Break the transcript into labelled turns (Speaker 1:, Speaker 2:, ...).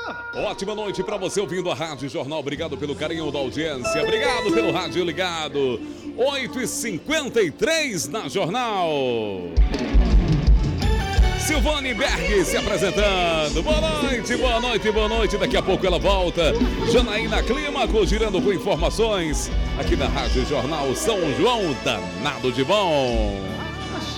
Speaker 1: Ótima noite para você ouvindo a Rádio Jornal. Obrigado pelo carinho da audiência. Obrigado pelo rádio ligado. 8h53 na Jornal. Silvane Berg se apresentando. Boa noite, boa noite, boa noite. Daqui a pouco ela volta. Janaína Clímaco girando com informações aqui na Rádio Jornal São João, danado de bom.